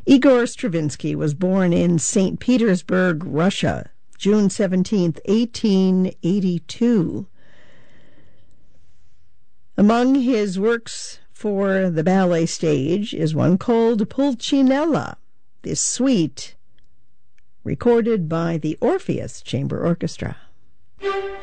Igor Stravinsky was born in St. Petersburg, Russia, June 17, 1882. Among his works for the ballet stage is one called Pulcinella, this suite recorded by the Orpheus Chamber Orchestra.